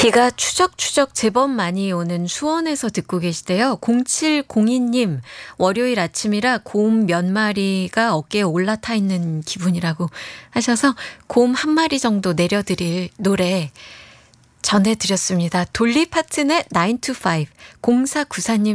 비가 추적추적 제법 많이 오는 수원에서 듣고 계시대요. 0702님, 월요일 아침이라 곰 몇 마리가 어깨에 올라타 있는 기분이라고 하셔서 곰 한 마리 정도 내려드릴 노래 전해드렸습니다. 돌리 파튼의 9 to 5, 0494님